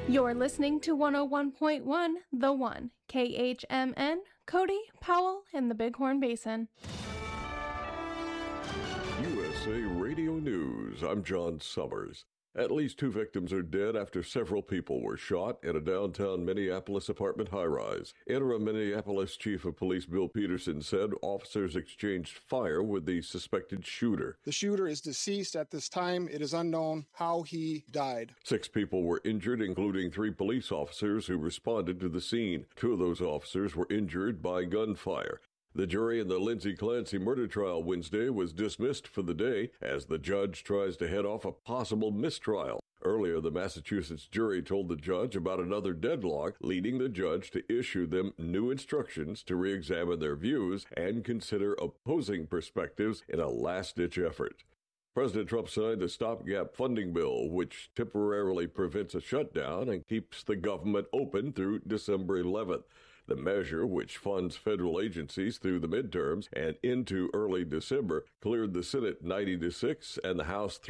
You're listening to 101.1 The One, KHMN, Cody, Powell, and the Bighorn Basin. USA Radio News. I'm John Summers. At least 2 victims are dead after several people were shot in a downtown Minneapolis apartment high-rise. Interim Minneapolis Chief of Police Bill Peterson said officers exchanged fire with the suspected shooter. The shooter is deceased at this time. It is unknown how he died. 6 people were injured, including 3 police officers who responded to the scene. 2 of those officers were injured by gunfire. The jury in the Lindsay Clancy murder trial Wednesday was dismissed for the day as the judge tries to head off a possible mistrial. Earlier, the Massachusetts jury told the judge about another deadlock, leading the judge to issue them new instructions to re-examine their views and consider opposing perspectives in a last-ditch effort. President Trump signed a stopgap funding bill, which temporarily prevents a shutdown and keeps the government open through December 11th. The measure, which funds federal agencies through the midterms and into early December, cleared the Senate 90-6 and the House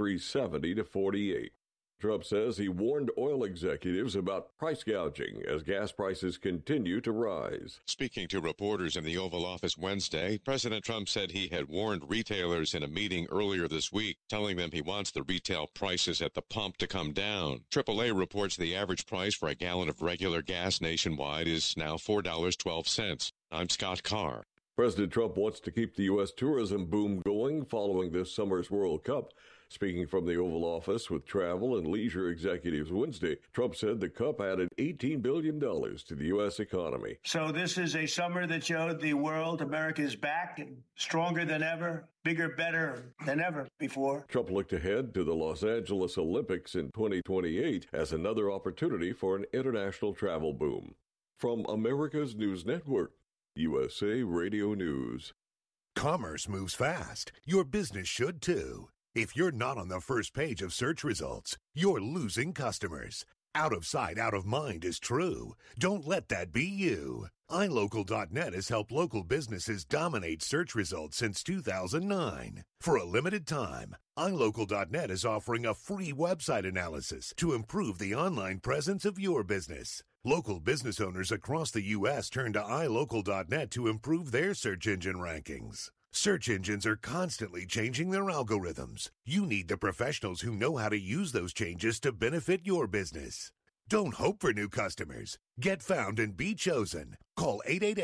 370-48. Trump says he warned oil executives about price gouging as gas prices continue to rise. Speaking to reporters in the Oval Office Wednesday, President Trump said he had warned retailers in a meeting earlier this week, telling them he wants the retail prices at the pump to come down. AAA reports the average price for a gallon of regular gas nationwide is now $4.12. I'm Scott Carr. President Trump wants to keep the U.S. tourism boom going following this summer's World Cup. Speaking from the Oval Office with travel and leisure executives Wednesday, Trump said the Cup added $18 billion to the U.S. economy. So this is a summer that showed the world America is back and stronger than ever, bigger, better than ever before. Trump looked ahead to the Los Angeles Olympics in 2028 as another opportunity for an international travel boom. From America's News Network, USA Radio News. Commerce moves fast. Your business should too. If you're not on the first page of search results, you're losing customers. Out of sight, out of mind is true. Don't let that be you. iLocal.net has helped local businesses dominate search results since 2009. For a limited time, iLocal.net is offering a free website analysis to improve the online presence of your business. Local business owners across the U.S. turn to iLocal.net to improve their search engine rankings. Search engines are constantly changing their algorithms. You need the professionals who know how to use those changes to benefit your business. Don't hope for new customers. Get found and be chosen. Call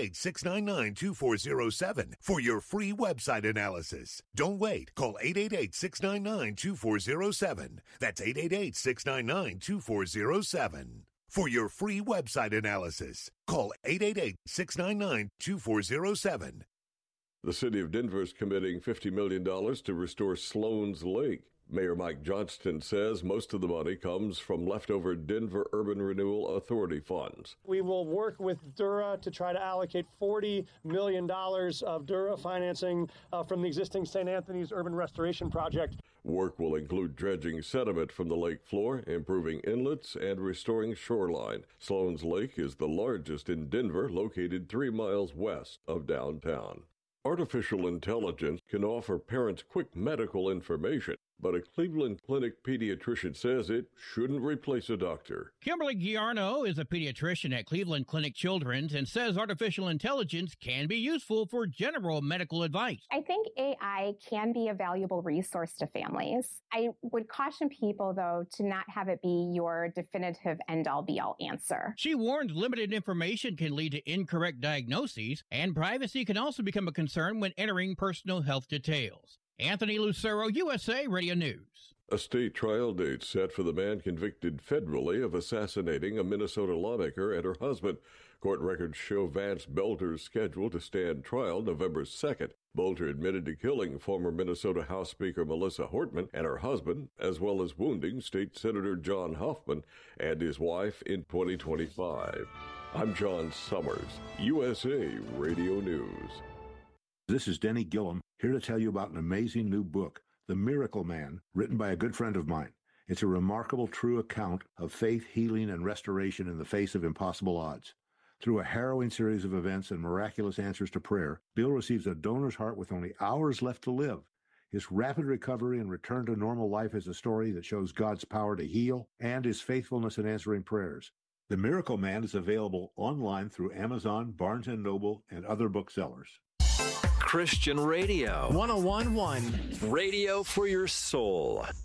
888-699-2407 for your free website analysis. Don't wait. Call 888-699-2407. That's 888-699-2407. For your free website analysis, call 888-699-2407. The city of Denver is committing $50 million to restore Sloan's Lake. Mayor Mike Johnston says most of the money comes from leftover Denver Urban Renewal Authority funds. We will work with Dura to try to allocate $40 million of Dura financing from the existing St. Anthony's Urban Restoration Project. Work will include dredging sediment from the lake floor, improving inlets, and restoring shoreline. Sloan's Lake is the largest in Denver, located 3 miles west of downtown. Artificial intelligence can offer parents quick medical information, but a Cleveland Clinic pediatrician says it shouldn't replace a doctor. Kimberly Giarno is a pediatrician at Cleveland Clinic Children's and says artificial intelligence can be useful for general medical advice. I think AI can be a valuable resource to families. I would caution people, though, to not have it be your definitive end-all be-all answer. She warned limited information can lead to incorrect diagnoses, and privacy can also become a concern when entering personal health details. Anthony Lucero, USA Radio News. A state trial date set for the man convicted federally of assassinating a Minnesota lawmaker and her husband. Court records show Vance Belter's scheduled to stand trial November 2nd. Belter admitted to killing former Minnesota House Speaker Melissa Hortman and her husband, as well as wounding State Senator John Hoffman and his wife in 2025. I'm John Summers, USA Radio News. This is Denny Gillum, here to tell you about an amazing new book, The Miracle Man, written by a good friend of mine. It's a remarkable, true account of faith, healing, and restoration in the face of impossible odds. Through a harrowing series of events and miraculous answers to prayer, Bill receives a donor's heart with only hours left to live. His rapid recovery and return to normal life is a story that shows God's power to heal and his faithfulness in answering prayers. The Miracle Man is available online through Amazon, Barnes & Noble, and other booksellers. Christian Radio 101.1 Radio for your soul.